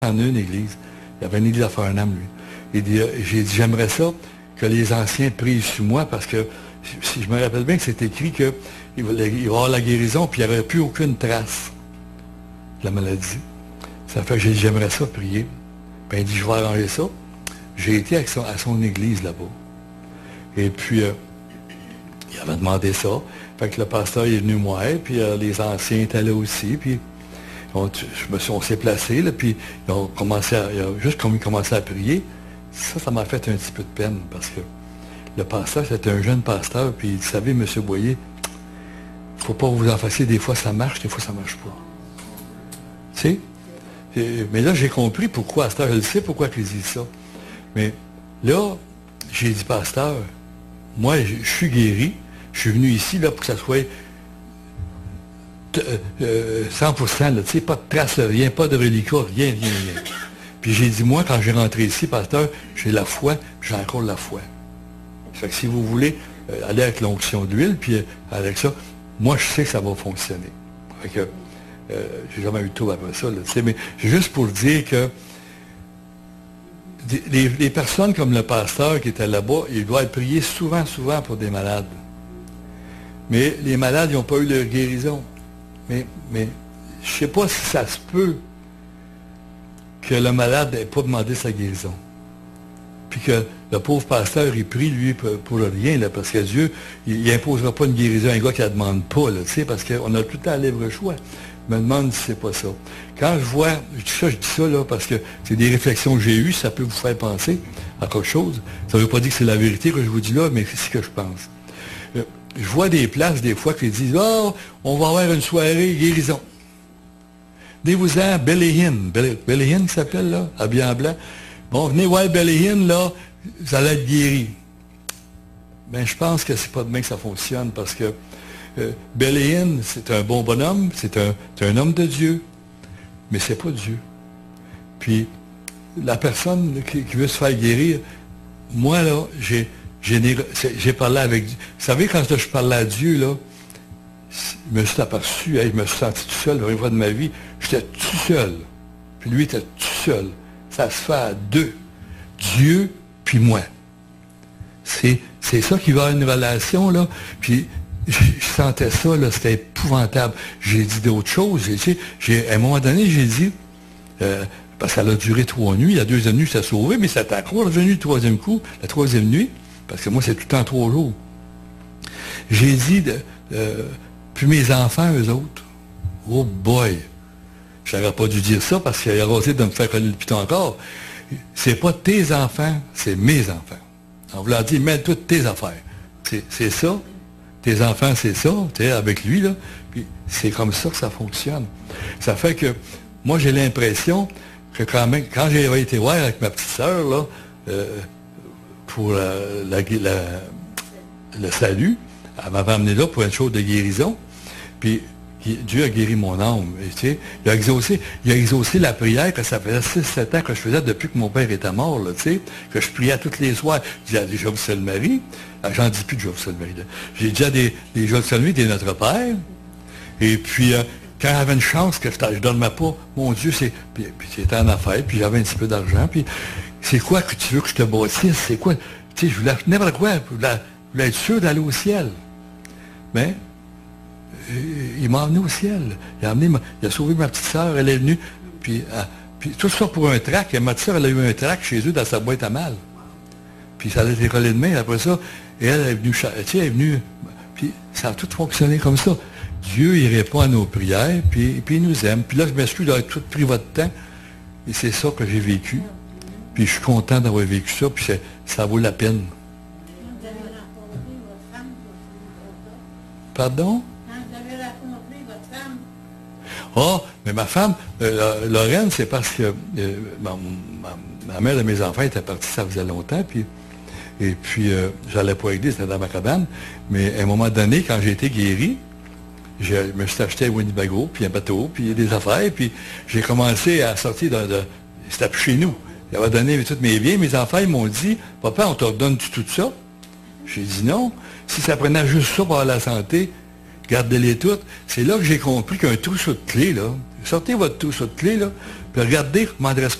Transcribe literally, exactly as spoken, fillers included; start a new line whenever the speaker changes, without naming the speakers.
en une église. Il y avait une église à Farnham, lui. Il dit, j'ai dit, j'aimerais ça que les anciens prient sur moi parce que si je me rappelle bien que c'est écrit qu'il va y avoir la guérison puis il n'y aurait plus aucune trace de la maladie. Ça fait que j'ai dit, j'aimerais ça prier. Puis il dit, je vais arranger ça. J'ai été à son, à son église là-bas. Et puis, euh, il avait demandé ça. Fait que le pasteur est venu moi, puis euh, les anciens étaient là aussi, puis on, je me suis, on s'est placés, là, puis ils ont commencé à, ils ont, juste comme ils commençaient à prier, ça, ça m'a fait un petit peu de peine, parce que le pasteur, c'était un jeune pasteur, puis vous savez, M. Boyer, il ne faut pas vous en fassiez, des fois ça marche, des fois ça ne marche pas. Tu sais? Et, mais là, j'ai compris pourquoi, pasteur, je le sais pourquoi il dit ça. Mais là, j'ai dit, pasteur, moi, je, je suis guéri, je suis venu ici là, pour que ça soit euh, cent pour cent, là, tu sais, pas de trace, rien, pas de reliquat, rien, rien, rien. Puis j'ai dit, moi, quand j'ai rentré ici, pasteur, j'ai la foi, j'ai encore la foi. Fait que si vous voulez euh, aller avec l'onction d'huile, puis euh, avec ça, moi, je sais que ça va fonctionner. Fait que, euh, j'ai jamais eu de trouble après ça, là, tu sais, mais juste pour dire que Les, les personnes comme le pasteur qui était là-bas, il doit être prié souvent, souvent pour des malades. Mais les malades, ils n'ont pas eu leur guérison. Mais, mais je ne sais pas si ça se peut que le malade n'ait pas demandé sa guérison. Puis que le pauvre pasteur, il prie, lui, pour, pour rien, là, parce que Dieu, il n'imposera pas une guérison à un gars qui ne la demande pas, là, parce qu'on a tout le temps le libre choix. Je me demande si c'est pas ça. Quand je vois, je dis ça, je dis ça là, parce que c'est des réflexions que j'ai eues, ça peut vous faire penser à quelque chose. Ça ne veut pas dire que c'est la vérité que je vous dis là, mais c'est ce que je pense. Euh, je vois des places, des fois, qui disent, oh, on va avoir une soirée guérison. Venez-vous-en, Belléine. Belléine qui s'appelle, là, habillé en blanc. Bon, venez voir Belléine, là, vous allez être guéri. Ben, je pense que c'est pas demain que ça fonctionne, parce que Euh, Belléine, c'est un bon bonhomme, c'est un, un homme de Dieu, mais c'est pas Dieu. Puis, la personne qui, qui veut se faire guérir, moi, là, j'ai, j'ai parlé avec Dieu. Vous savez, quand je parlais à Dieu, là, je me suis aperçu, hein, je me suis senti tout seul, la première fois de ma vie, j'étais tout seul. Puis lui était tout seul. Ça se fait à deux. Dieu, puis moi. C'est, c'est ça qui va avoir une relation, là. Puis, je sentais ça, là, c'était épouvantable. J'ai dit d'autres choses. J'ai, j'ai, à un moment donné, j'ai dit, euh, parce qu'elle a duré trois nuits, la deuxième nuit, ça s'est sauvé, mais c'était encore revenu le troisième coup, la troisième nuit, parce que moi, c'est tout le temps trois jours. J'ai dit, de, euh, puis mes enfants, eux autres, oh boy, je n'aurais pas dû dire ça, parce qu'il a osé de me faire coller le piton encore. C'est pas tes enfants, c'est mes enfants. En voulant dire, mets toutes tes affaires. C'est, c'est ça. Tes enfants, c'est ça, tu sais, avec lui, là. Puis c'est comme ça que ça fonctionne. Ça fait que, moi, j'ai l'impression que quand même, quand j'ai été voir avec ma petite sœur, là, euh, pour la, la, la, le salut, elle m'avait amené là pour une chose de guérison. Puis, Dieu a guéri mon âme. Et, tu sais, il a exaucé, il a exaucé la prière que ça faisait six sept ans que je faisais depuis que mon père était mort, là, tu sais, que je priais tous les soirs. Je disais, je vous salue Marie. J'en dis plus de je vous salue Marie. J'ai déjà des, des je vous salue Marie, des Notre Père. Et puis, euh, quand j'avais une chance que je ne donne pas, mon Dieu, c'est. Puis, puis c'était en affaires, puis j'avais un petit peu d'argent. Puis, c'est quoi que tu veux que je te bâtisse? C'est quoi? Tu sais, je voulais n'importe quoi. Je voulais, je voulais être sûr d'aller au ciel. Mais, il m'a emmené au ciel. Il a, amené ma, il a sauvé ma petite sœur, elle est venue. Puis, euh, puis tout ça pour un trac. Ma petite sœur, elle a eu un trac chez eux dans sa boîte à mal. Puis ça a été collé de main. Après ça, et elle est venue, tu sais, elle est venue. Puis ça a tout fonctionné comme ça. Dieu, il répond à nos prières, puis, puis il nous aime. Puis là, je m'excuse d'avoir tout pris votre temps. Et c'est ça que j'ai vécu. Puis je suis content d'avoir vécu ça, puis ça vaut la peine. Pardon? Ah, oh, mais ma femme, euh, Lorraine, c'est parce que euh, ma, ma, ma mère de mes enfants était partie, ça faisait longtemps, puis, et puis euh, j'allais pas à l'église, c'était dans ma cabane, mais à un moment donné, quand j'ai été guéri, je me suis acheté un Winnebago, puis un bateau, puis des affaires, puis j'ai commencé à sortir de... de c'était plus chez nous. J'avais donné tous mes biens, mes enfants, ils m'ont dit, « Papa, on te redonne tout ça? » J'ai dit non. Si ça prenait juste ça pour la santé, gardez-les toutes. C'est là que j'ai compris qu'un trousseau de clés, là, Sortez votre trousse, votre clé, là, puis regardez comment elle